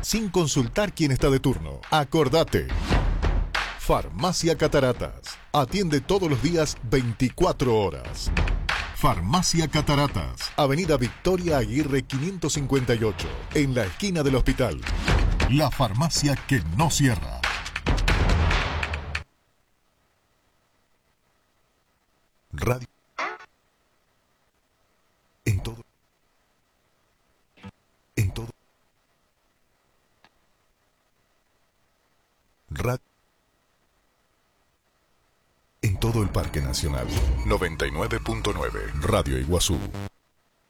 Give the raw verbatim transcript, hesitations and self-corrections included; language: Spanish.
sin consultar quién está de turno. Acordate. Farmacia Cataratas. Atiende todos los días veinticuatro horas. Farmacia Cataratas. Avenida Victoria Aguirre quinientos cincuenta y ocho. En la esquina del hospital. La farmacia que no cierra. Radio. En todo. En todo. Radio. En todo el Parque Nacional. noventa y nueve punto nueve. Radio Iguazú.